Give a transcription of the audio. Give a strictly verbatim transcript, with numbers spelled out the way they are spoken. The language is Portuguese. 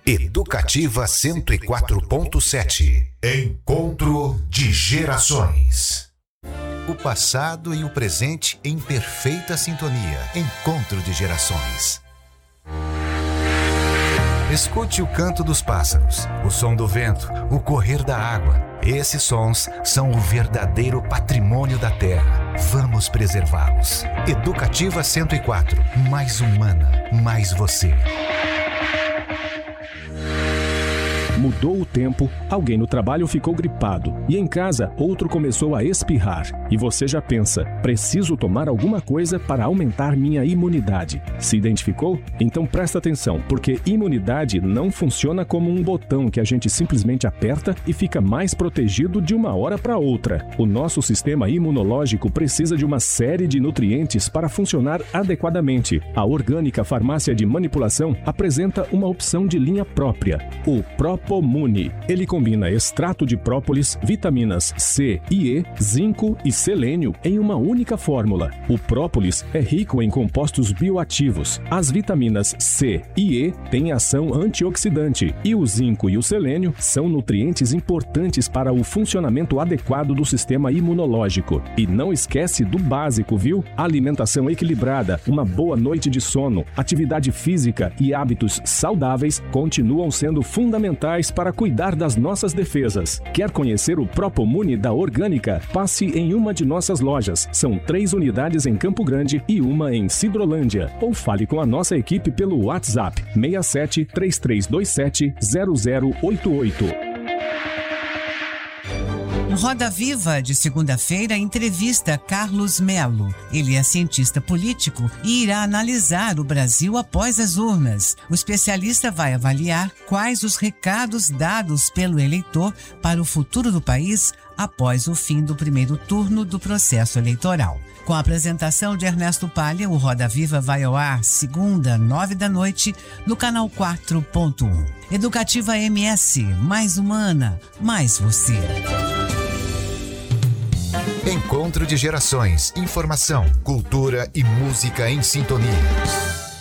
Educativa cento e quatro ponto sete. Encontro de Gerações. O passado e o presente em perfeita sintonia. Encontro de Gerações. Escute o canto dos pássaros, o som do vento, o correr da água. Esses sons são o verdadeiro patrimônio da Terra. Vamos preservá-los. Educativa cento e quatro. Mais humana, mais você. Mudou o tempo, alguém no trabalho ficou gripado e em casa outro começou a espirrar. E você já pensa, preciso tomar alguma coisa para aumentar minha imunidade. Se identificou? Então presta atenção, porque imunidade não funciona como um botão que a gente simplesmente aperta e fica mais protegido de uma hora para outra. O nosso sistema imunológico precisa de uma série de nutrientes para funcionar adequadamente. A Orgânica Farmácia de Manipulação apresenta uma opção de linha própria, o Propomune. Ele combina extrato de própolis, vitaminas C e E, zinco e selênio em uma única fórmula. O própolis é rico em compostos bioativos. As vitaminas C e E têm ação antioxidante e o zinco e o selênio são nutrientes importantes para o funcionamento adequado do sistema imunológico. E não esquece do básico, viu? Alimentação equilibrada, uma boa noite de sono, atividade física e hábitos saudáveis continuam sendo fundamentais para cuidar das nossas defesas. Quer conhecer o Propomune da Orgânica? Passe em uma de nossas lojas. São três unidades em Campo Grande e uma em Sidrolândia. Ou fale com a nossa equipe pelo WhatsApp seis sete, três três dois sete, zero zero oito oito. Roda Viva de segunda-feira entrevista Carlos Melo. Ele é cientista político e irá analisar o Brasil após as urnas. O especialista vai avaliar quais os recados dados pelo eleitor para o futuro do país após o fim do primeiro turno do processo eleitoral. Com a apresentação de Ernesto Palha, o Roda Viva vai ao ar segunda, nove da noite, no canal quatro ponto um. Educativa M S, mais humana, mais você. Encontro de Gerações. Informação, cultura e música em sintonia.